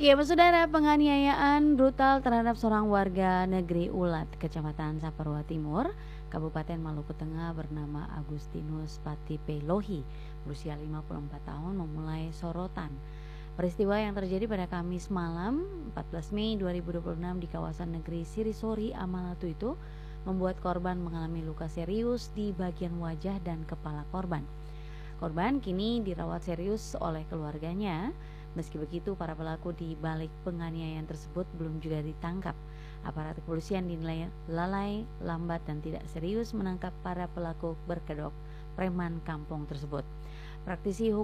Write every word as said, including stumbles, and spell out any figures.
Ya, saudara, penganiayaan brutal terhadap seorang warga negeri Ulat, Kecamatan Saparua Timur, Kabupaten Maluku Tengah bernama Agustinus Patipelohi, berusia lima puluh empat tahun, memulai sorotan. Peristiwa yang terjadi pada Kamis malam empat belas Mei dua ribu dua puluh enam di kawasan negeri Sirisori, Amalatu itu membuat korban mengalami luka serius di bagian wajah dan kepala korban. Korban kini dirawat serius oleh keluarganya. Meski begitu, para pelaku di balik penganiayaan tersebut belum juga ditangkap. Aparat kepolisian dinilai lalai, lambat, dan tidak serius menangkap para pelaku berkedok preman kampung tersebut. Praktisi hukum